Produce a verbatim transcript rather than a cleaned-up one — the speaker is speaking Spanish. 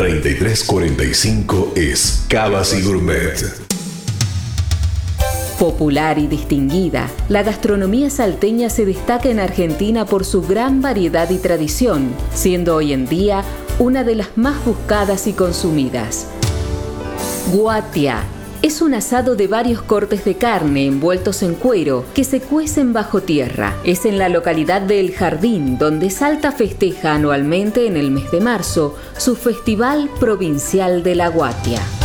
treinta y tres cuarenta y cinco es Cavas y Gourmet. Popular y distinguida, la gastronomía salteña se destaca en Argentina por su gran variedad y tradición, siendo hoy en día una de las más buscadas y consumidas. Guatia es un asado de varios cortes de carne envueltos en cuero que se cuecen bajo tierra. Es en la localidad de El Jardín, donde Salta festeja anualmente en el mes de marzo su Festival Provincial de la Guatia.